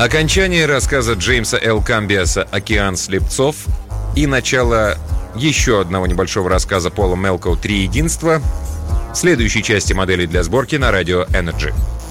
Окончание рассказа Джеймса Л. Камбиаса «Океан слепцов» и начало еще одного небольшого рассказа Пола Мелкоу «Три единства» в следующей части модели для сборки на радио Energy.